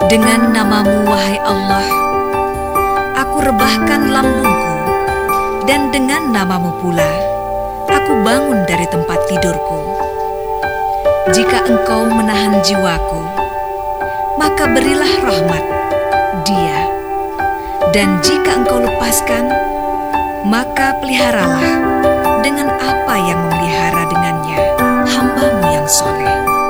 Dengan namamu, wahai Allah, aku rebahkan lambungku, dan dengan namamu pula, aku bangun dari tempat tidurku. Jika engkau menahan jiwaku, maka berilah rahmat dia. Dan jika engkau lepaskan, maka peliharalah dengan apa yang memelihara dengannya hamba-Mu yang soleh.